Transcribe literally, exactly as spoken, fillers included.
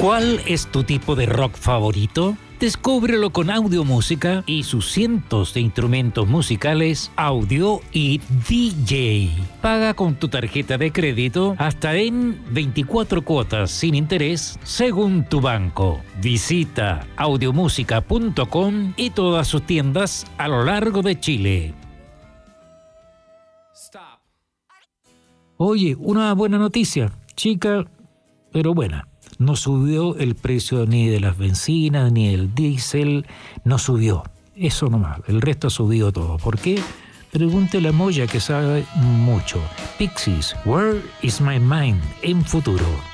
¿Cuál es tu tipo de rock favorito? Descúbrelo con Audiomúsica y sus cientos de instrumentos musicales, audio y D J. Paga con tu tarjeta de crédito hasta en veinticuatro cuotas sin interés según tu banco. Visita audiomúsica punto com y todas sus tiendas a lo largo de Chile. Oye, una buena noticia, chica, pero buena. No subió el precio ni de las bencinas, ni el diésel, no subió. Eso nomás, el resto ha subido todo. ¿Por qué? Pregúntele a Moya, que sabe mucho. Pixies, Where is my mind? En futuro.